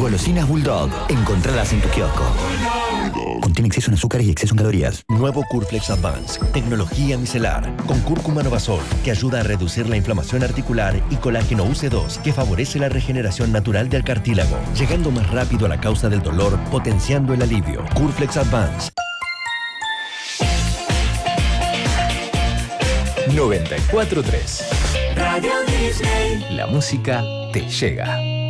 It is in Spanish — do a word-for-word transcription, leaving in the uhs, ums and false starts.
Golosinas Bulldog. Encontradas en tu kiosco. Contiene exceso en azúcares y exceso en calorías. Nuevo Curflex Advance. Tecnología micelar. Con cúrcuma Novasol, que ayuda a reducir la inflamación articular, y colágeno U C dos, que favorece la regeneración natural del cartílago, llegando más rápido a la causa del dolor, potenciando el alivio. Curflex Advance. noventa y cuatro punto tres. Radio Disney. La música te llega.